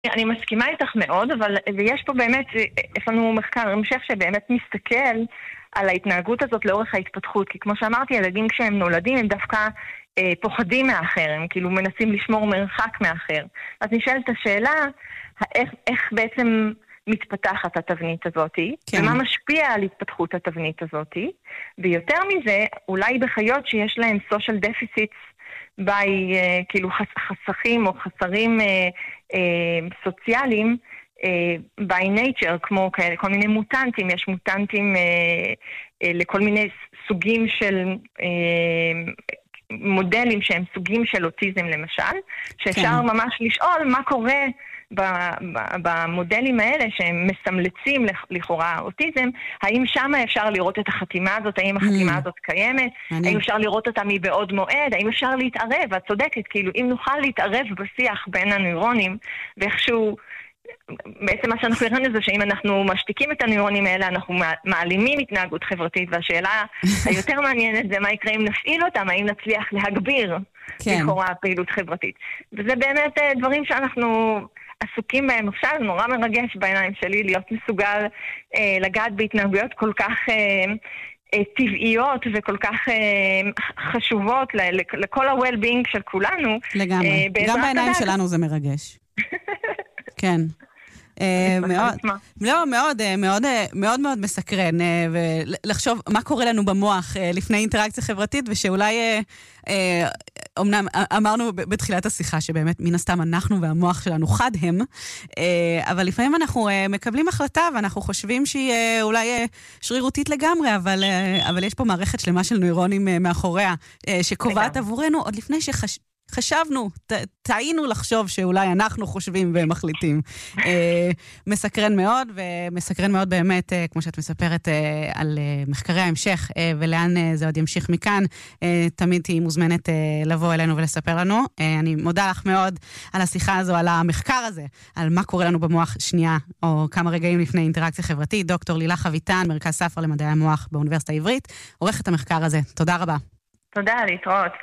אני מסכימה איתך מאוד, אבל יש פה באמת, יש לנו מחקר המשך שבאמת מסתכל על ההתנהגות הזאת לאורך ההתפתחות, כי כמו שאמרתי, ילדים כשהם נולדים הם דווקא פוחדים מאחר, הם כאילו מנסים לשמור מרחק מאחר. אז נשאלת השאלה, איך בעצם מתפתחת התבנית הזאת, כן. ומה משפיע על התפתחות התבנית הזאת, ויותר מזה, אולי בחיות שיש להם social deficits, כאילו חסכים או חסרים סוציאליים, by nature, כמו כל מיני מוטנטים, יש מוטנטים לכל מיני סוגים של מודלים שהם סוגים של אוטיזם למשל, שאפשר ממש לשאול מה קורה במודלים האלה שהם מסמלצים לכאורה אוטיזם, האם שם אפשר לראות את החתימה הזאת, האם החתימה הזאת קיימת, האם אפשר לראות אותה מבעוד מועד, האם אפשר להתערב, את צודקת, כאילו אם נוכל להתערב בשיח בין הנוירונים, ואיכשהו בעצם מה שאנחנו ראינו זה שאם אנחנו משתיקים את הנוירונים האלה, אנחנו מעלימים התנהגות חברתית, והשאלה היותר מעניינת זה מה יקרה אם נפעיל אותם, האם נצליח להגביר לכאורה פעילות חברתית. וזה באמת דברים שאנחנו עסוקים בהם עכשיו, נורא מרגש בעיניים שלי להיות מסוגל לגעת בהתנהגויות כל כך טבעיות וכל כך חשובות לכל ה-well-being של כולנו. לגמרי, גם בעיניים שלנו זה מרגש. כן. מאוד מסקרן, ולחשוב מה קורה לנו במוח לפני אינטראקציה חברתית, ושאולי, אמנם אמרנו בתחילת השיחה שבאמת מן הסתם אנחנו והמוח שלנו חד הם, אבל לפעמים אנחנו מקבלים החלטה ואנחנו חושבים שהיא אולי שרירותית לגמרי, אבל יש פה מערכת שלמה של נוירונים מאחוריה שקובעת עבורנו עוד לפני חשבנו, טעינו לחשוב שאולי אנחנו חושבים ומחליטים. מסקרן מאוד, ומסקרן מאוד באמת, כמו שאת מספרת, על מחקרי ההמשך, ולאן זה עוד ימשיך מכאן. תמיד תהי מוזמנת לבוא אלינו ולספר לנו. אני מודה לך מאוד על השיחה הזו, על המחקר הזה, על מה קורה לנו במוח שנייה, או כמה רגעים לפני אינטראקציה חברתית. דוקטור לילך אביטן, מרכז ספר למדעי המוח באוניברסיטה העברית, עורכת המחקר הזה. תודה רבה. תודה, להתראות.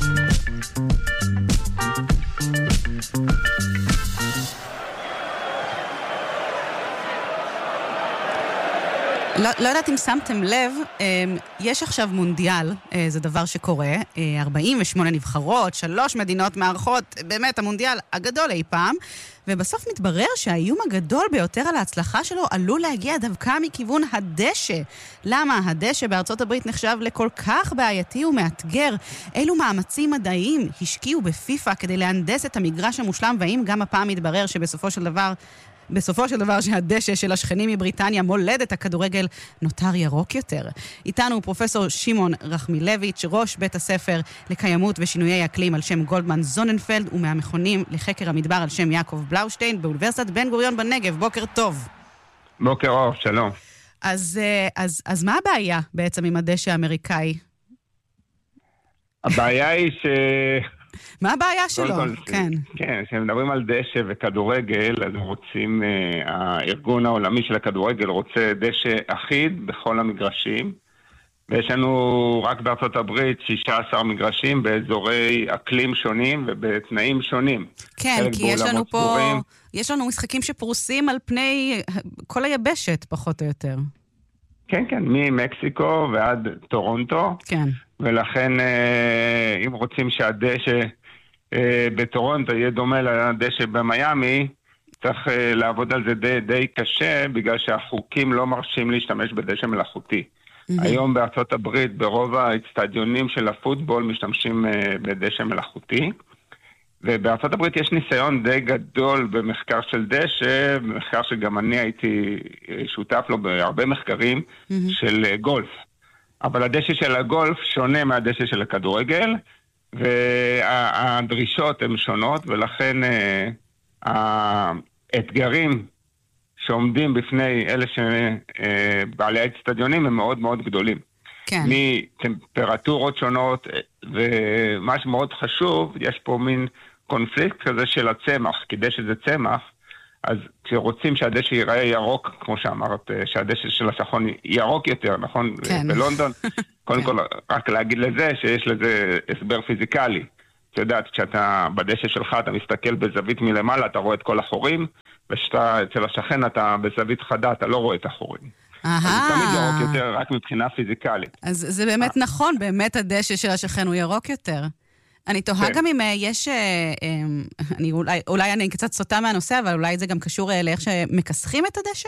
לא יודעת אם שמתם לב, יש עכשיו מונדיאל, זה דבר שקורה, 48 נבחרות, 3 מדינות מארחות, באמת המונדיאל הגדול אי פעם, ובסוף מתברר שהאיום הגדול ביותר על ההצלחה שלו עלול להגיע דווקא מכיוון הדשא. למה? הדשא בארצות הברית נחשב לכל כך בעייתי ומאתגר. אילו מאמצים מדעיים השקיעו בפיפה כדי להנדס את המגרש המושלם, והאם גם הפעם מתברר שבסופו של דבר שהדשא של השכנים מבריטניה מולדת הכדורגל נותר ירוק יותר. איתנו פרופסור שמעון רחמילביץ', ראש בית הספר לקיימות ושינויי אקלים על שם גולדמן זוננפלד, ומהמכונים לחקר המדבר על שם יעקב בלאושטיין באוניברסיטת בן גוריון בנגב. בוקר טוב. בוקר אור, שלום. אז מה הבעיה בעצם עם הדשא האמריקאי? הבעיה היא מה הבעיה שלו? כן. כן, כשמדברים על דשא וכדורגל, אז רוצים, הארגון העולמי של הכדורגל רוצה דשא אחיד בכל המגרשים, ויש לנו רק בארצות הברית 16 מגרשים באזורי אקלים שונים ובתנאים שונים. כן, כי יש לנו פה, יש לנו משחקים שפרוסים על פני כל היבשת, פחות או יותר. כן, כן, ממקסיקו ועד טורונטו. כן. ולכן, אם רוצים שהדשא בטורונטו יהיה דומה לדשא במיימי, צריך לעבוד על זה די קשה, בגלל שהחוקים לא מרשים להשתמש בדשא מלאכותי. היום בארצות הברית, ברוב האצטדיונים של הפוטבול, משתמשים בדשא מלאכותי. ובארצות הברית יש ניסיון די גדול במחקר של דשא, במחקר שגם אני הייתי שותף לו בהרבה מחקרים של גולף. אבל הדשא של הגולף שונה מהדשא של הכדורגל, והדרישות הן שונות, ולכן האתגרים שעומדים בפני אלה שבעלי האצטדיונים הם מאוד מאוד גדולים. כן. מטמפרטורות שונות, ומה שמאוד חשוב, יש פה מין קונפליקט כזה של הצמח, כדי שזה צמח, אז כשרוצים שהדשא ייראה ירוק, כמו שאמרת, שהדשא של השחון ירוק יותר, נכון? כן. בלונדון, קודם כל רק להגיד לזה שיש לזה הסבר פיזיקלי. את יודעת, כשאתה בדשא שלך, אתה מסתכל בזווית מלמעלה, אתה רואה את כל החורים, ושאתה אצל השכן, אתה בזווית חדה, אתה לא רואה את החורים. אז זה תמיד ירוק יותר, רק מבחינה פיזיקלית. אז זה באמת נכון, באמת הדשא של השכן הוא ירוק יותר. אני תוהה גם אם יש, אולי אני קצת סוטה מהנושא, אבל אולי זה גם קשור לאיך שמכסחים את הדשא?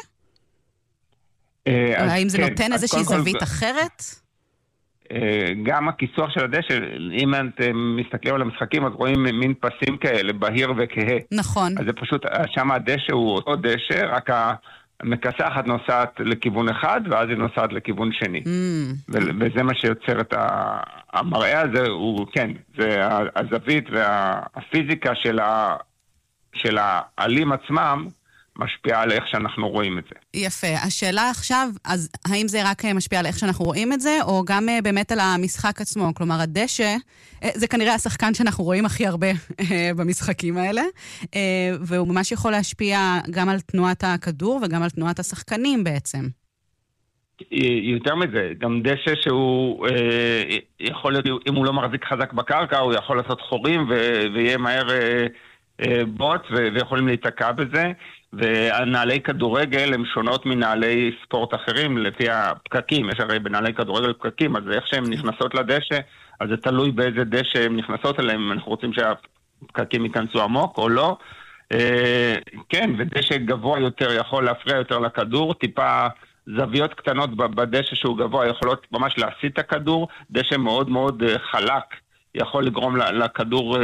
האם זה נותן איזושהי זווית אחרת? גם הכיסוח של הדשא, אם אתם מסתכלים על המשחקים, אז רואים מין פסים כאלה, בהיר וכהה. נכון. אז זה פשוט, שם הדשא הוא אותו דשא, רק המכסחת נוסעת לכיוון אחד, ואז היא נוסעת לכיוון שני. וזה מה שיוצר את המראה הזה, הוא, כן, זה הזווית והפיזיקה של העלים עצמם, משפיעה על איך שאנחנו רואים את זה. יפה. השאלה עכשיו, אז האם זה רק משפיע על איך שאנחנו רואים את זה, או גם באמת על המשחק עצמו? כלומר, הדשא, זה כנראה השחקן שאנחנו רואים הכי הרבה במשחקים האלה, והוא ממש יכול להשפיע גם על תנועת הכדור, וגם על תנועת השחקנים בעצם. יותר מזה, גם דשא שהוא יכול להיות, אם הוא לא מחזיק חזק בקרקע, הוא יכול לעשות חורים, ויהיה מהר בוט, ויכולים להתעקע בזה. והנעלי כדורגל הם שונות מנעלי ספורט אחרים לפי הפקקים. יש הרי בנעלי כדורגל פקקים, אז איך שהן נכנסות לדשא, אז זה תלוי באיזה דשא הן נכנסות אליהם, אנחנו רוצים שהפקקים ייכנסו עמוק או לא. כן, ודשא גבוה יותר יכול להפריע יותר לכדור, טיפה זוויות קטנות בדשא שהוא גבוה יכולות ממש להסיט את הכדור, דשא מאוד מאוד חלק יכול לגרום לכדור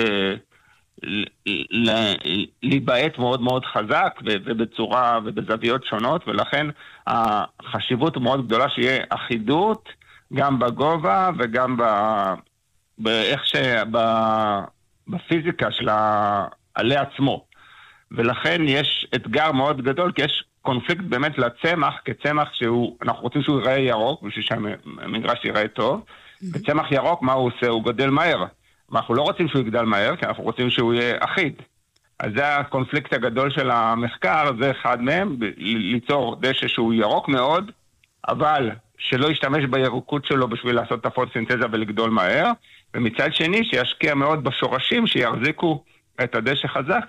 להיבעט מאוד מאוד חזק ובצורה ובזוויות שונות, ולכן החשיבות מאוד גדולה שיהיה אחידות גם בגובה וגם באיך בפיזיקה של העלה עצמו. ולכן יש אתגר מאוד גדול, כי יש קונפליקט באמת לצמח, כצמח אנחנו רוצים שהוא ייראה ירוק, בשביל שהמגרש ייראה טוב, וצמח ירוק מה הוא עושה? הוא גדל מהר. אנחנו לא רוצים שהוא יגדל מהר, כי אנחנו רוצים שהוא יהיה אחיד. אז זה הקונפליקט הגדול של המחקר, זה אחד מהם, ליצור דשא שהוא ירוק מאוד, אבל שלא ישתמש בירוקות שלו בשביל לעשות את הפוטוסינתזה ולגדול מהר, ומצד שני שישקיע מאוד בשורשים שיחזיקו את הדשא חזק,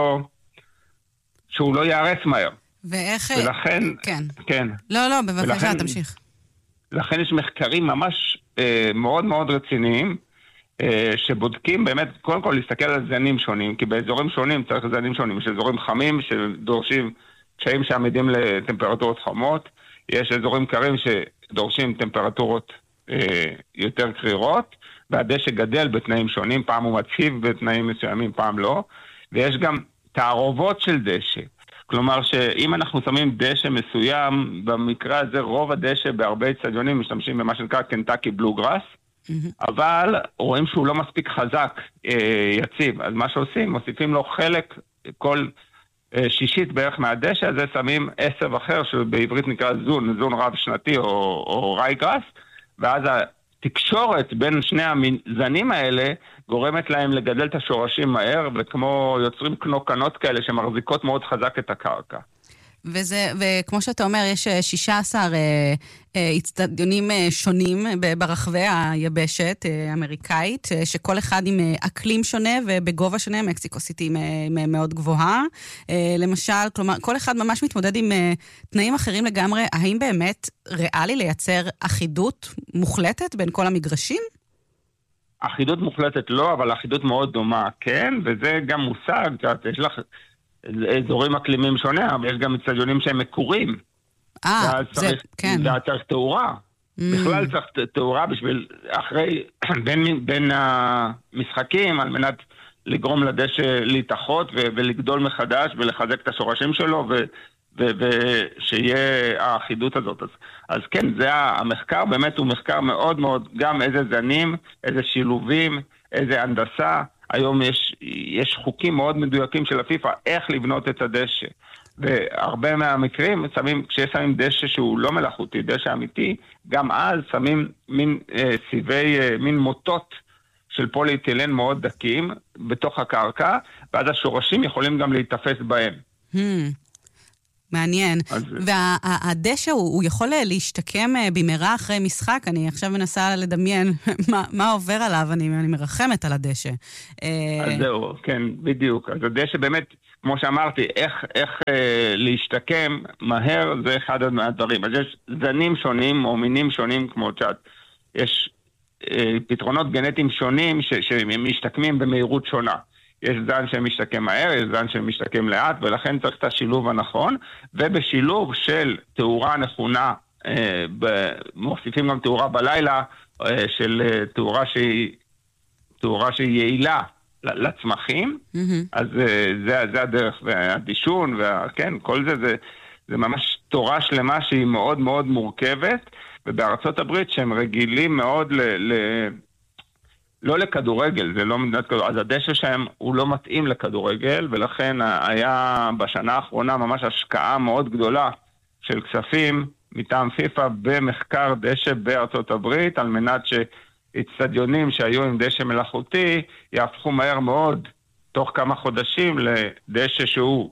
שהוא לא יערס מהר. ואיך... ולכן... כן. לא, בבקשה, תמשיך. לכן יש מחקרים ממש מאוד מאוד רציניים, שבודקים באמת, קודם כל להסתכל על זנים שונים, כי באזורים שונים צריך זנים שונים. יש אזורים חמים שדורשים קשיים שעמידים לטמפרטורות חמות, יש אזורים קרים שדורשים טמפרטורות יותר קרירות, והדשא גדל בתנאים שונים, פעם הוא מציב בתנאים מסוימים, פעם לא, ויש גם תערובות של דשא. כלומר שאם אנחנו שמים דשא מסוים, במקרה הזה רוב הדשא בהרבה אצטדיונים משתמשים במה שנקרא קנטקי בלוגראס, אבל רואים שהוא לא מספיק חזק, יציב. אז מה שעושים, מוסיפים לו חלק, כל שישית בערך מהדשא, הזה שמים עשב אחר, שבעברית נקרא זון רב שנתי או רייגרס, ואז התקשורת בין שני הזנים האלה, גורמת להם לגדל את השורשים מהר, וכמו יוצרים קנוקנות כאלה שמחזיקות מאוד חזק את הקרקע. וכמו שאתה אומר, יש 16 אצטדיונים שונים ברחבי היבשת האמריקאית, שכל אחד עם אקלים שונה ובגובה שונה, מקסיקו סיטי מאוד גבוהה. למשל, כלומר, כל אחד ממש מתמודד עם תנאים אחרים לגמרי. האם באמת ריאלי לייצר אחידות מוחלטת בין כל המגרשים? אחידות מוחלטת לא, אבל אחידות מאוד דומה, כן, וזה גם מושג, יש לך... אזורים אקלימיים שונה, אבל יש גם אצטדיונים שהם מקורים. זה, כן. זה צריך תאורה. בכלל צריך תאורה בשביל, אחרי, בין המשחקים, על מנת לגרום לדשא להתאחות ולגדול מחדש ולחזק את השורשים שלו, ושיהיה האחידות הזאת. אז כן, זה המחקר, באמת הוא מחקר מאוד מאוד, גם איזה זנים, איזה שילובים, איזה הנדסה, היום יש חוקים מאוד מדויקים של הפיפה, איך לבנות את הדשא. והרבה מהמקרים, כששמים דשא שהוא לא מלאכותי, דשא אמיתי, גם אז שמים מין מוטות של פוליאתילן מאוד דקים בתוך הקרקע, ואז השורשים יכולים גם להתאפס בהם. מעניין. והדשא הוא יכול להשתקם במהרה אחרי משחק? אני עכשיו מנסה לדמיין מה עובר עליו, אני מרחמת על הדשא. אז זהו, כן, בדיוק. אז הדשא באמת, כמו שאמרתי, איך להשתקם מהר, זה אחד מהדברים. אז יש זנים שונים או מינים שונים, כמו שאת, יש פתרונות גנטיים שונים שמשתקמים במהירות שונה. יש זן שמשתקם מהר, יש זן שמשתקם לאט, ולכן צריך את השילוב הנכון, ובשילוב של תאורה נכונה, מוסיפים גם תאורה בלילה, של תאורה שהיא יעילה לצמחים, אז זה הדרך, והדישון, וכן, כל זה ממש תורה שלמה שהיא מאוד מאוד מורכבת, ובארצות הברית שהם רגילים מאוד לא לכדורגל, זה לא מדינת כדורגל, אז הדשא שהם הוא לא מתאים לכדורגל, ולכן היה בשנה האחרונה ממש השקעה מאוד גדולה של כספים מטעם פיפה במחקר דשא בארצות הברית, על מנת שאצטדיונים שהיו עם דשא מלאכותי יהפכו מהר מאוד, תוך כמה חודשים, לדשא שהוא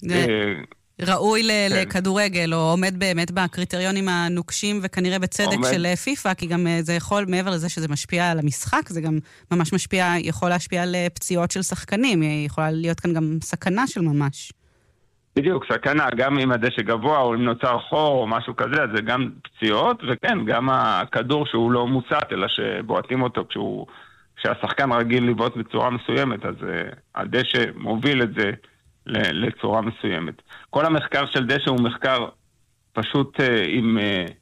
ראוי לכדורגל, או עומד באמת בקריטריונים הנוקשים, וכנראה בצדק של פיפה, כי גם זה יכול, מעבר לזה שזה משפיע על המשחק, זה גם ממש משפיע, יכול להשפיע על פציעות של שחקנים, יכולה להיות כאן גם סכנה של ממש. בדיוק, סכנה, גם אם הדשא גבוה, או אם נוצר חור, או משהו כזה, זה גם פציעות, וכן, גם הכדור שהוא לא מוצט, אלא שבועטים אותו כשהשחקן רגיל לבעוט בצורה מסוימת, אז הדשא מוביל את זה לצורה מסוימת. כל המחקר של דשא הוא מחקר פשוט עם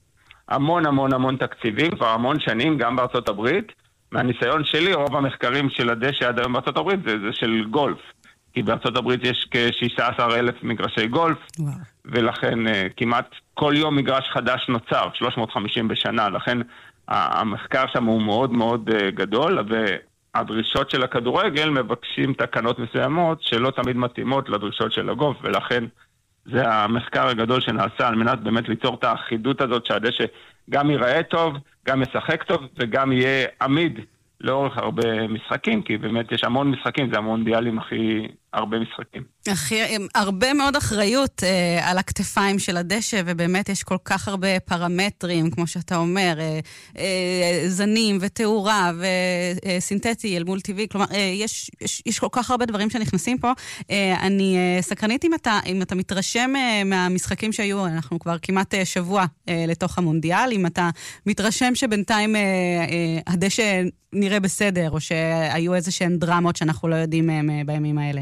המון תקציבים, כבר המון שנים, גם בארצות הברית. מהניסיון שלי, רוב המחקרים של הדשא עד היום בארצות הברית זה של גולף. כי בארצות הברית יש כ-16,000 מגרשי גולף, ולכן כמעט כל יום מגרש חדש נוצר, 350 בשנה, לכן המחקר שם הוא מאוד מאוד גדול, הדרישות של הכדורגל מבקשים תקנות מסוימות שלא תמיד מתאימות לדרישות של הגוף, ולכן זה המחקר הגדול שנעשה על מנת באמת ליצור את האחידות הזאת שהדשא גם ייראה טוב, גם ישחק טוב וגם יהיה עמיד לאורך הרבה משחקים, כי באמת יש המון משחקים, זה המונדיאלים הכי הרבה משחקים. הרבה מאוד אחריות על הכתפיים של הדשא, ובאמת יש כל כך הרבה פרמטרים, כמו שאתה אומר, זנים ותאורה וסינתטי אל מול טבעי, כלומר, יש כל כך הרבה דברים שנכנסים פה. אני סקרנית אם אתה מתרשם מהמשחקים שהיו, אנחנו כבר כמעט שבוע לתוך המונדיאל, אם אתה מתרשם שבינתיים הדשא נראה בסדר, או שהיו איזשהן דרמות שאנחנו לא יודעים בימים האלה.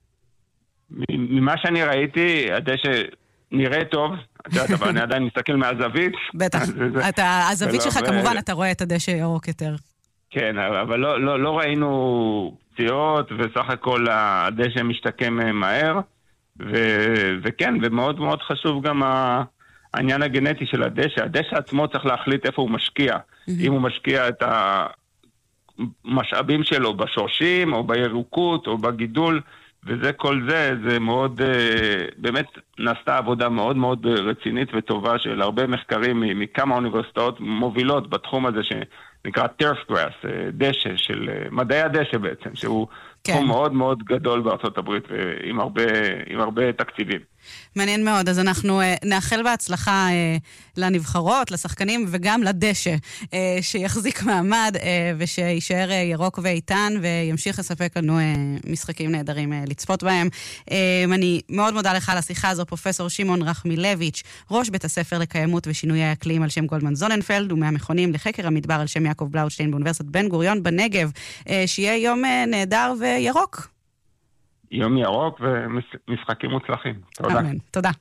ממה שאני ראיתי, הדשא נראה טוב, אבל אני עדיין מסתכל מהזווית. בטח, הזווית שלך כמובן, אתה רואה את הדשא ירוק יותר. כן, אבל לא ראינו פציעות, וסך הכל הדשא משתקם מהר, וכן, ומאוד מאוד חשוב גם העניין הגנטי של הדשא. הדשא עצמו צריך להחליט איפה הוא משקיע. אם הוא משקיע את המשאבים שלו בשורשים, או בירוקות, או בגידול, וזה כל זה מאוד, באמת נעשתה עבודה מאוד מאוד רצינית וטובה של הרבה מחקרים מכמה אוניברסיטאות מובילות בתחום הזה שנקרא turf grass, דשא, של מדעי הדשא בעצם, שהוא תחום מאוד מאוד גדול בארצות הברית ועם הרבה תקציבים. מעניין מאוד, אז אנחנו נאחל בהצלחה לנבחרות, לשחקנים וגם לדשא, שיחזיק מעמד ושישאר ירוק ואיתן וימשיך לספק לנו משחקים נהדרים לצפות בהם. אני מאוד מודה לך על השיחה הזו, פרופסור שמעון רחמילביץ', ראש בית הספר לקיימות ושינויי אקלים על שם גולדמן זוננפלד, ומהמכונים לחקר המדבר על שם יעקב בלאוטשטיין באוניברסיטת בן גוריון בנגב. שיהיה יום נהדר וירוק. יום ירוק ומשחקים מוצלחים. תודה. אמן. תודה.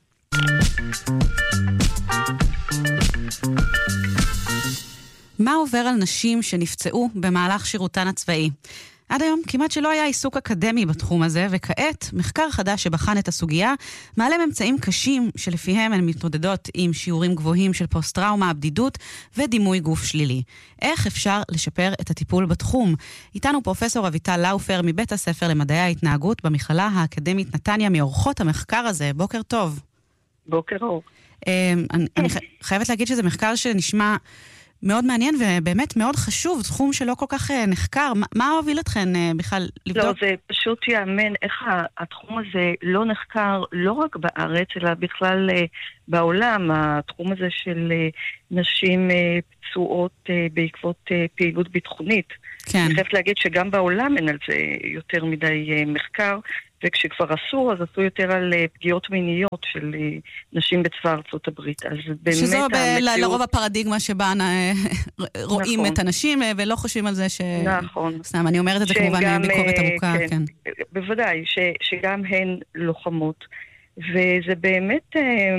מה עובר על נשים שנפצעו במהלך שירותן הצבאי? עד היום כמעט שלא היה עיסוק אקדמי בתחום הזה, וכעת מחקר חדש שבחן את הסוגיה מעלה ממצאים קשים שלפיהם הן מתמודדות עם שיעורים גבוהים של פוסט-טראומה, בדידות ודימוי גוף שלילי. איך אפשר לשפר את הטיפול בתחום? איתנו פרופסור אביטל לאופר מבית הספר למדעי ההתנהגות במכללה האקדמית נתניה, מאורחות המחקר הזה. בוקר טוב. בוקר אור. אני חייבת להגיד שזה מחקר שנשמע מאוד מעניין ובאמת מאוד חשוב, תחום שלא כל כך נחקר. מה הוביל אתכן בכלל לבדוק? לא, זה פשוט יאמן איך התחום הזה לא נחקר לא רק בארץ, אלא בכלל בעולם. התחום הזה של נשים פצועות בעקבות פעילות ביטחונית. כן. אני חייבת להגיד שגם בעולם אין על זה יותר מדי מחקר, וכשכבר עשו, אז עשו יותר על פגיעות מיניות של נשים בצבא ארצות הברית. אז באמת שזו לרוב הפרדיגמה שבה רואים את הנשים, ולא חושבים על זה ש... נכון. סתם, אני אומרת את זה כמובן ביקורת עמוקה, כן. בוודאי, שגם הן לוחמות. וזה באמת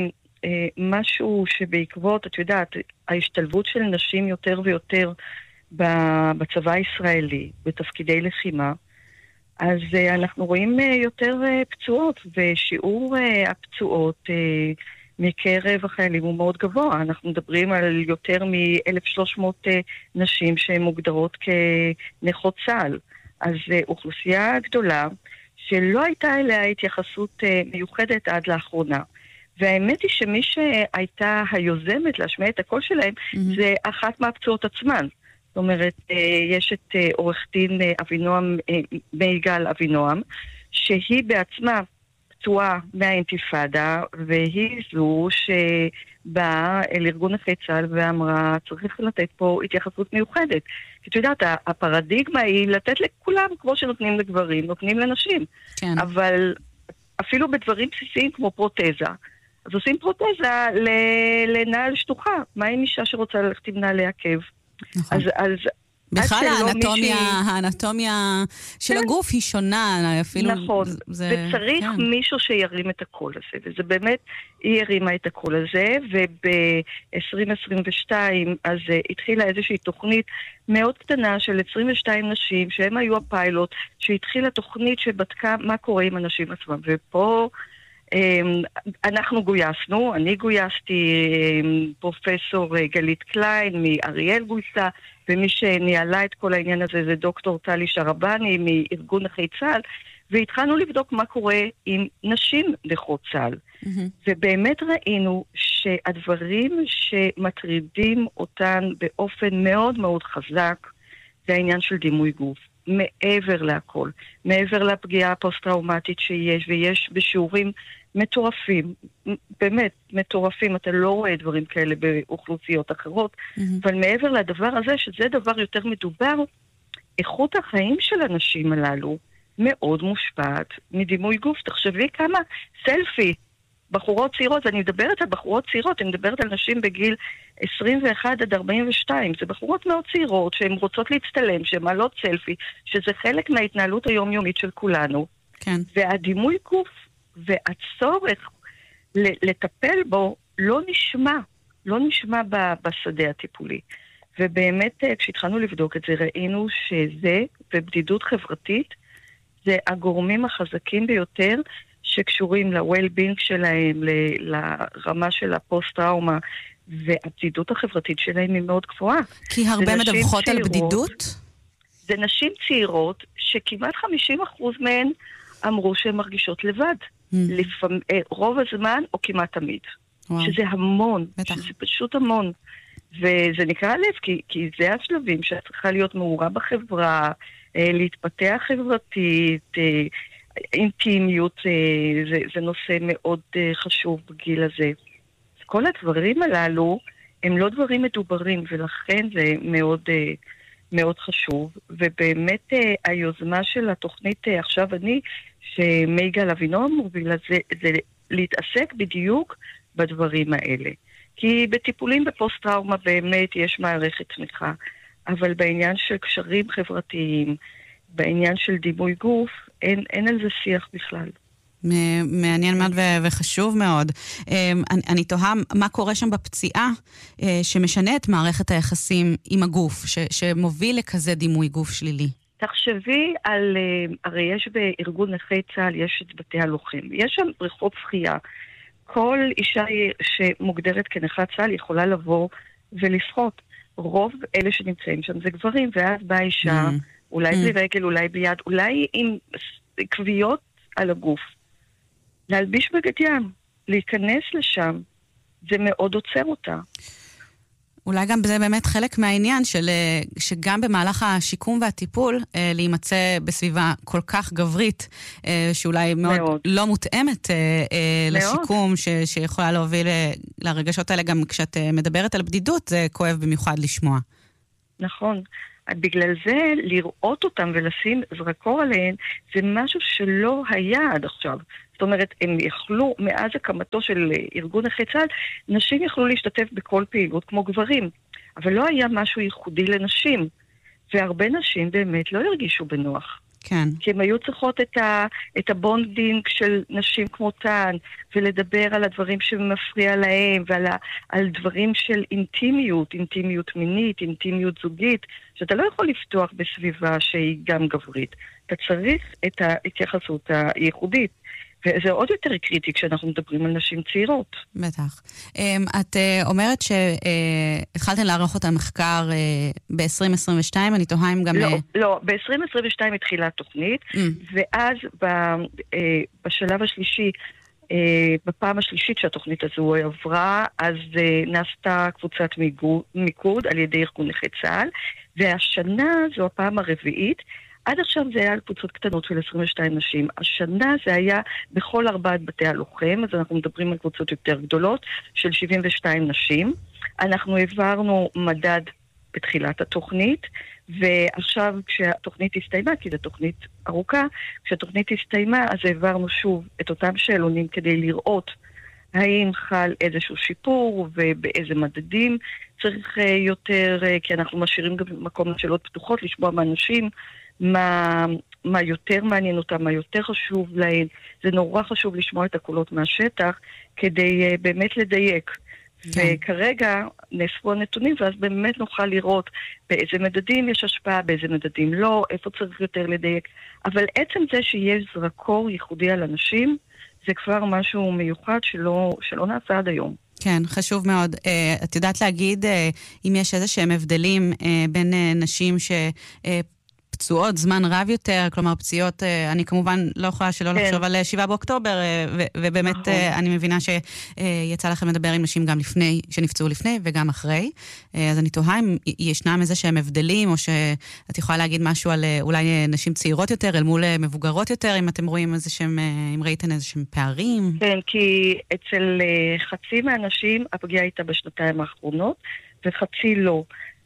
משהו שבעקבות, את יודעת, ההשתלבות של נשים יותר ויותר בצבא הישראלי, בתפקידי לחימה, אז אנחנו רואים יותר פצועות, ושיעור הפצועות מקרב החיילים הוא מאוד גבוה. אנחנו מדברים על יותר מ-1,300 נשים שהן מוגדרות כנכות צה"ל. אז אוכלוסייה גדולה שלא הייתה אליה התייחסות מיוחדת עד לאחרונה. והאמת היא שמי שהייתה היוזמת להשמיע את הקול שלהם, זה אחת מהפצועות עצמן. זאת אומרת, יש את עורך דין אבינועם, מיגל אבינועם, שהיא בעצמה פצועה מהאינתיפאדה, והיא זו שבאה אל ארגון נכי צה"ל ואמרה, צריך לתת פה התייחסות מיוחדת. כי את יודעת, הפרדיגמה היא לתת לכולם כמו שנותנים לגברים, נותנים לנשים. כן. אבל אפילו בדברים בסיסיים כמו פרוטזה. אז עושים פרוטזה לנעל שטוחה. מה עם אישה שרוצה ללכת עם נעלי עקב? נכון. אז בכלל האנטומיה של הגוף היא שונה, אפילו... נכון, וצריך מישהו שירים את הקול הזה, וזה באמת, היא הרימה את הקול הזה, וב-2022 אז התחילה איזושהי תוכנית מאוד קטנה של 22 נשים, שהם היו הפיילוט, שהתחילה תוכנית שבדקה מה קורה עם אנשים עצמם, ופה... אנחנו גויסנו, אני גויסתי, פרופסור גלית קליין מאריאל גויסה, ומי שניהלה את כל העניין הזה זה דוקטור טלי שרבני מארגון נכי צה"ל, והתחלנו לבדוק מה קורה עם נשים נכות צה"ל. ובאמת ראינו שהדברים שמטרידים אותן באופן מאוד מאוד חזק, זה העניין של דימוי גוף. מעבר להכל, מעבר לפגיעה הפוסט-טראומטית שיש, ויש בשיעורים מטורפים, באמת מטורפים, אתה לא רואה דברים כאלה באוכלוסיות אחרות, אבל מעבר לדבר הזה, שזה דבר יותר מדובר, איכות החיים של הנשים הללו מאוד מושפעת מדימוי גוף. תחשבי כמה סלפי, בחורות צעירות, אני מדברת על בחורות צעירות, אני מדברת על נשים בגיל 21 עד 42, זה בחורות מאוד צעירות שהן רוצות להצטלם, שהן מעלות סלפי, שזה חלק מההתנהלות היומיומית של כולנו. כן. והדימוי גוף והצורך לטפל בו לא נשמע בשדה הטיפולי. ובאמת כשהתחלנו לבדוק את זה, ראינו שזה, ובדידות חברתית, זה הגורמים החזקים ביותר שקשורים ל-well-being שלהם, לרמה של הפוסט-טראומה, והבדידות החברתית שלהם היא מאוד גבוהה. כי הרבה מדווחות על בדידות? זה נשים צעירות שכמעט 50% מהן אמרו שהן מרגישות לבד. רוב הזמן או כמעט תמיד. שזה המון, שזה פשוט המון. וזה נקרא לב, כי זה השלבים שאת צריכה להיות מעורה בחברה, להתפתח חברתית, אינטימיות, זה נושא מאוד חשוב בגיל הזה. כל הדברים הללו הם לא דברים מדוברים, ולכן זה מאוד, מאוד חשוב. ובאמת היוזמה של התוכנית עכשיו שמיגל אבינועם מובילה, זה להתעסק בדיוק בדברים האלה. כי בטיפולים בפוסט-טראומה באמת יש מערכת תמיכה, אבל בעניין של קשרים חברתיים, בעניין של דימוי גוף, אין על זה שיח בכלל. מעניין מאוד וחשוב מאוד. אני תוהה מה קורה שם בפציעה שמשנה את מערכת היחסים עם הגוף, שמוביל לכזה דימוי גוף שלילי. תחשבי על, הרי יש בארגון נכי צה"ל, יש את בתי הלוחם, יש שם בריכות שחייה. כל אישה שמוגדרת כנכת צה"ל יכולה לבוא ולשחות. רוב אלה שנמצאים שם זה גברים, ואז באה אישה, אולי בלי רגל, אולי ביד, אולי עם כוויות על הגוף. להלביש בגד ים, להיכנס לשם, זה מאוד עוצר אותה. אולי גם זה באמת חלק מהעניין שגם במהלך השיקום והטיפול להימצא בסביבה כל כך גברית, שאולי מאוד לא מותאמת לשיקום, שיכולה להוביל לרגשות האלה, גם כשאת מדברת על בדידות, זה כואב במיוחד לשמוע. נכון. בגלל זה לראות אותם ולשים זרקור עליהן, זה משהו שלא היה עד עכשיו. זאת אומרת, הם יכלו, מאז הקמתו של ארגון נכי צה"ל, נשים יכלו להשתתף בכל פעילות כמו גברים. אבל לא היה משהו ייחודי לנשים. והרבה נשים באמת לא הרגישו בנוח. כן. כי הם היו צריכות את הבונדינג של נשים כמותן, ולדבר על הדברים שמפריע להם, ועל דברים של אינטימיות מינית, אינטימיות זוגית, שאתה לא יכול לפתוח בסביבה שהיא גם גברית. אתה צריך את ההתייחסות הייחודית. וזה עוד יותר קריטי כשאנחנו מדברים על נשים צעירות. בטח. את אומרת שהתחלתם לערוך את המחקר ב-2022, אני תוהה אם גם... לא, ב-2022 התחילה התוכנית, ואז בשלב השלישי, בפעם השלישית שהתוכנית הזו עברה, אז נעשתה קבוצת מיקוד על ידי ארגון נכי צה"ל, והשנה זו הפעם הרביעית, עד עכשיו זה היה על קבוצות קטנות של 22 נשים. השנה זה היה בכל 4 בתי הלוחם, אז אנחנו מדברים על קבוצות יותר גדולות של 72 נשים. אנחנו העברנו מדד בתחילת התוכנית, ועכשיו כשהתוכנית הסתיימה, כי זו תוכנית ארוכה, כשהתוכנית הסתיימה אז העברנו שוב את אותם שאלונים כדי לראות האם חל איזשהו שיפור ובאיזה מדדים צריך יותר, כי אנחנו משאירים גם מקום לשאלות פתוחות, לשמוע מהאנשים מה יותר מעניין אותם, מה יותר חשוב להם. זה נורא חשוב לשמוע את הקולות מהשטח כדי באמת לדייק. וכרגע נאספו הנתונים, ואז באמת נוכל לראות באיזה מדדים יש השפעה, באיזה מדדים לא, איפה צריך יותר לדייק. אבל עצם זה שיש זרקור ייחודי על אנשים, זה כבר משהו מיוחד שלא נעשה עד היום. כן, חשוב מאוד. את יודעת להגיד אם יש איזה שהם הבדלים בין נשים פצועות זמן רב יותר, כלומר פציעות, אני כמובן לא יכולה שלא לחשוב על 7 באוקטובר, ובאמת אני מבינה שיצא לכם לדבר עם נשים גם לפני, שנפצעו לפני וגם אחרי, אז אני תוהה אם ישנם איזה שהם הבדלים, או שאת יכולה להגיד משהו על אולי נשים צעירות יותר, אל מול מבוגרות יותר, אם אתם רואים איזה שהם, אם ראיתן איזה שהם פערים? כן, כי אצל חצי מהנשים הפגיעה הייתה בשנתיים האחרונות, וחצי לא.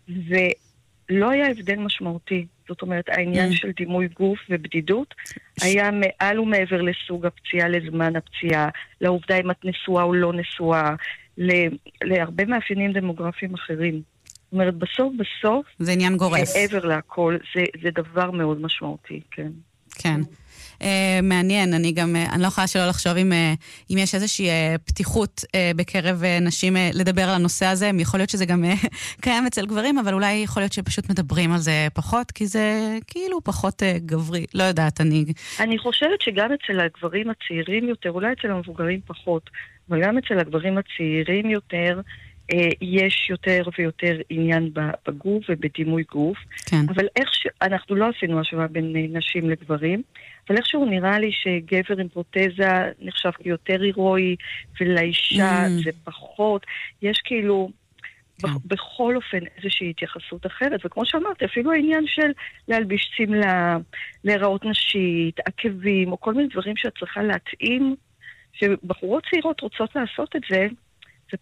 ולא היה הבדל משמעותי. זאת אומרת, העניין של דימוי גוף ובדידות היה מעל ומעבר לסוג הפציעה, לזמן הפציעה, לעובדה אם את נשואה או לא נשואה, להרבה מאפיינים דמוגרפיים אחרים. זאת אומרת, בסוף, זה עניין גורף. מעבר להכל, זה דבר מאוד משמעותי, כן. כן. מעניין, אני לא יכולה שלא לחשוב אם יש איזושהי פתיחות בקרב נשים לדבר על הנושא הזה, יכול להיות שזה גם קיים אצל גברים, אבל אולי יכול להיות שפשוט מדברים על זה פחות, כי זה כאילו פחות גברי, לא יודעת, אני חושבת שגם אצל הגברים הצעירים יותר, אולי אצל המבוגרים פחות, אבל גם אצל הגברים הצעירים יותר, יש יותר ויותר עניין בגוף ובדימוי גוף, כן. אבל אנחנו לא עשינו השוואה בין נשים לגברים, אבל איכשהו נראה לי שגבר עם פרוטזה נחשב כיותר הירואי, ולאישה זה פחות. יש כאילו בכל אופן איזושהי התייחסות אחרת, וכמו שאמרתי, אפילו העניין של להלביש צמלה, להיראות נשית, עקבים, או כל מיני דברים שאת צריכה להתאים, שבחורות צעירות רוצות לעשות את זה, זה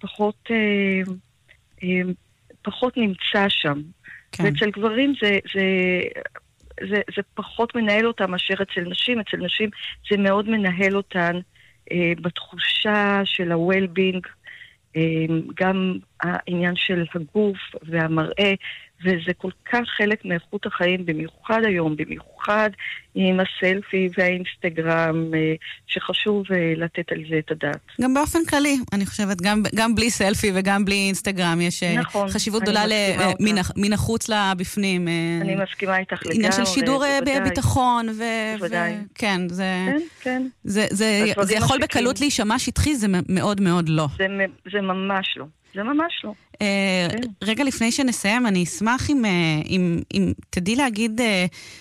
פחות נמצא שם. כן. ואצל גברים זה פחות מנהל אותם מאשר אצל נשים. אצל נשים זה מאוד מנהל אותן בתחושה של ה-well-being, גם העניין של הגוף והמראה, וזה כל כך חלק מאיכות החיים, במיוחד היום, במיוחד עם הסלפי והאינסטגרם, שחשוב לתת על זה את הדעת. גם באופן כללי, אני חושבת, גם בלי סלפי וגם בלי אינסטגרם, יש נכון, חשיבות גדולה מן החוץ לבפנים. אני מסכימה איתך לגמרי. עניין של שידור ביטחון, כן, זה יכול בקלות להישמע שטחי, זה מאוד מאוד לא. זה ממש לא. זה ממש לא. רגע לפני שנסיים, אני אשמח אם תדעי להגיד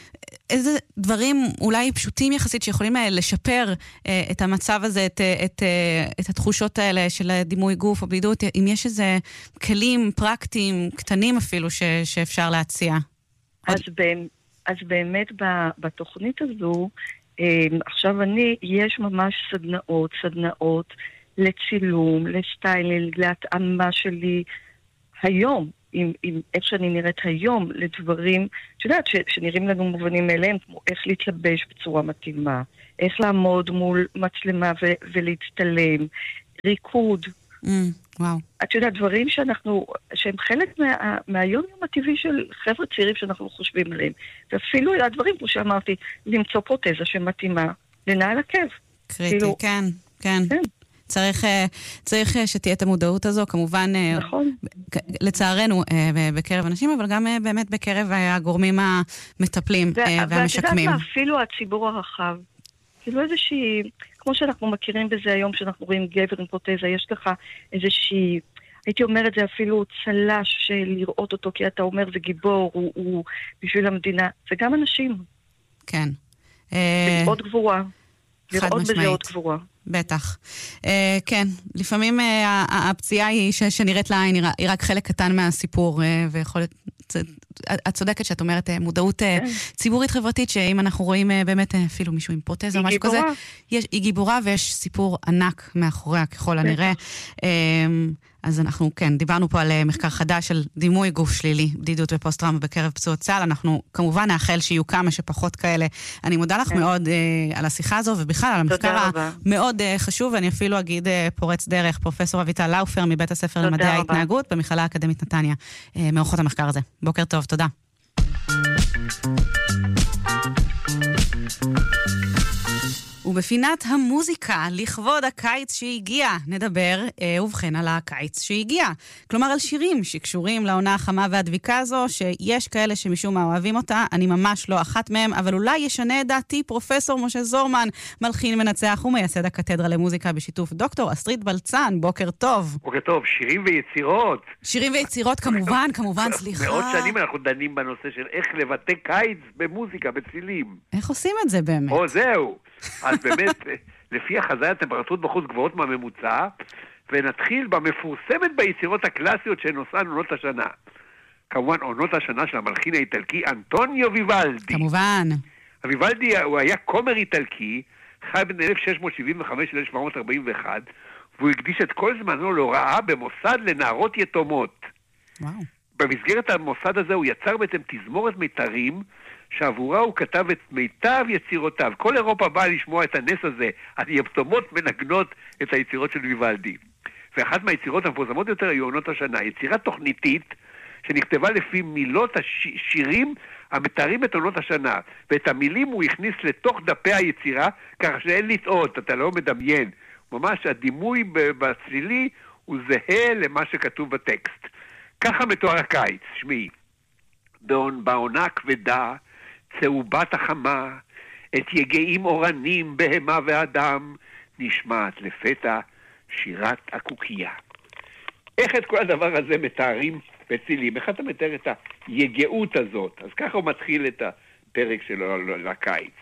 איזה דברים אולי פשוטים יחסית שיכולים לשפר את המצב הזה, את התחושות האלה של דימוי גוף או בדידות, אם יש איזה כלים פרקטיים, קטנים אפילו, שאפשר להציע. אז באמת בתוכנית הזו, עכשיו יש ממש סדנאות לצילום, לסטיילינג, להתאמה שלי היום, עם איך שאני נראית היום, לדברים, יודעת, שנראים לנו מובנים מאליהם, כמו איך להתלבש בצורה מתאימה, איך לעמוד מול מצלמה ולהצטלם, ריקוד. וואו. את יודעת, דברים שהם חלק מהיום הטבעי של חבר'ה צעירים שאנחנו חושבים עליהם. ואפילו הדברים, כמו שאמרתי, למצוא פרוטזה שמתאימה לנעל עקב. קריטי, כן. צריך שתהיה את המודעות הזו, כמובן, נכון. לצערנו, בקרב אנשים, אבל גם באמת בקרב הגורמים המטפלים והמשקמים. ואת יודעת, אפילו הציבור הרחב, כאילו איזושהי, כמו שאנחנו מכירים בזה היום, שאנחנו רואים גבר עם פרוטזה, יש לך איזושהי, הייתי אומרת, זה אפילו צלש של לראות אותו, כי אתה אומר, זה גיבור, הוא בשביל המדינה, זה גם אנשים. כן. עוד גבורה. לראות בזה עוד גבורה. בטח. כן, לפעמים הפציעה היא שנראית לעין, היא רק חלק קטן מהסיפור, ויכולת, את צודקת שאת אומרת מודעות ציבורית חברתית, שאם אנחנו רואים באמת אפילו מישהו עם פרוטזה או משהו כזה, היא גיבורה ויש סיפור ענק מאחוריה ככל הנראה. אז אנחנו, כן, דיברנו פה על מחקר חדש של דימוי גוף שלילי, בדידות ופוסט-טראומה בקרב פצועות צה"ל. אנחנו כמובן נאחל שיהיו כמה שפחות כאלה. אני מודה לך מאוד על השיחה הזו, ובכלל על המחקר המאוד חשוב, ואני אפילו אגיד פורץ דרך, פרופסור אביטל לאופר מבית הספר למדעי ההתנהגות במכללה האקדמית נתניה, מעורכות המחקר הזה. בוקר טוב, תודה. ובפינת המוזיקה, לכבוד הקיץ שהגיע, נדבר ובכן על הקיץ שהגיע. כלומר על שירים שקשורים לעונה החמה והדביקה הזו, שיש כאלה שמשום מה אוהבים אותה, אני ממש לא אחת מהם, אבל אולי ישנה את דעתי פרופסור משה זורמן, מלחין מנצח ומייסד הקתדרה למוזיקה בשיתוף דוקטור אסטרית בלצן. בוקר טוב. בוקר טוב, שירים ויצירות. שירים ויצירות כמובן, סליחה. מאות שנים אנחנו דנים בנושא של איך לבטא קיץ במוזיקה, בצילים. איך עושים את זה באמת? זהו. אז באמת, לפי החזאי הטמפרטורות בחוץ גבוהות מהממוצע, ונתחיל במפורסמת ביצירות הקלאסיות שנושאן עונות השנה. כמובן, עונות השנה של המלחין האיטלקי אנטוניו ויוולדי. כמובן. ויוולדי הוא היה כומר איטלקי, חי בין 1675 ל-1741, והוא הקדיש את כל זמנו להוראה במוסד לנערות יתומות. וואו. במסגרת המוסד הזה הוא יצר בעצם תזמורת מיתרים, שעבורה הוא כתב את מיטב יצירותיו. כל אירופה באה לשמוע את הנס הזה, היתומות מנגנות את היצירות של ויוולדי. ואחת מהיצירות המפורסמות יותר היו עונות השנה, יצירה תוכניתית שנכתבה לפי מילות השירים המתארים את עונות השנה. ואת המילים הוא הכניס לתוך דפי היצירה, ככה שאין לטעות, אתה לא מדמיין. ממש הדימוי בצלילי הוא זהה למה שכתוב בטקסט. ככה מתואר הקיץ, שמי. בעונה כבדה, צהובת החמה, את יגעים אורנים, בהמה ואדם, נשמעת לפתע שירת הקוקייה. איך את כל הדבר הזה מתארים בצילים? איך אתה מתאר את היגעות הזאת? אז ככה הוא מתחיל את הפרק שלו לקיץ.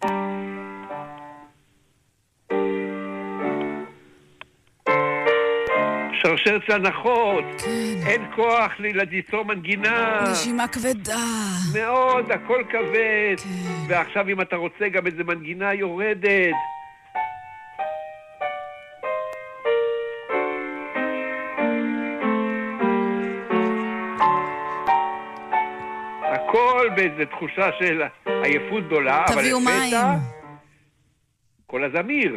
שרשרת של הנחות, כן. אין כוח ליצור מנגינה. נשימה כבדה. מאוד, הכל כבד. כן. ועכשיו אם אתה רוצה גם איזה מנגינה יורדת. הכל באיזו תחושה של עייפות גדולה. תביאו מים. כל הזמיר.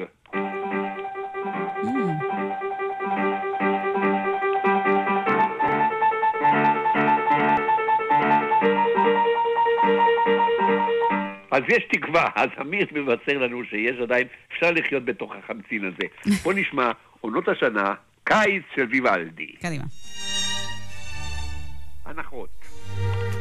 אז יש תקווה, אז אמיר מבשר לנו שיש עדיין, אפשר לחיות בתוך החמצין הזה. בוא נשמע, עונות השנה, קיץ של ויוולדי. קדימה. הנחות.